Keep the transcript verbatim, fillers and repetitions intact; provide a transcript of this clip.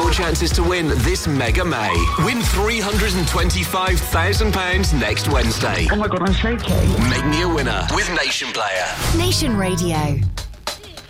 your chances to win this Mega May. Win three hundred twenty-five thousand pounds next Wednesday. Oh my God, I'm shaking. Make me a winner with Nation Player. Nation Radio.